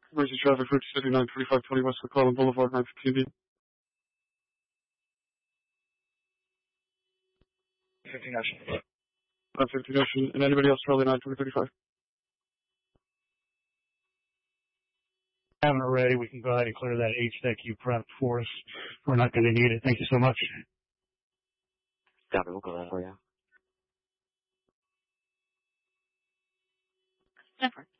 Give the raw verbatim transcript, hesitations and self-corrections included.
Emergency traffic, Route City, nine twenty-five twenty West McClellan Boulevard, nine fifteen B. fifteen Ocean. nine fifteen Ocean, and anybody else, Charlie, nine twenty thirty-five. Haven't already, we can go ahead and clear that H that you prepped for us. We're not going to need it. Thank you so much. Copy, we'll go that for you. Jennifer.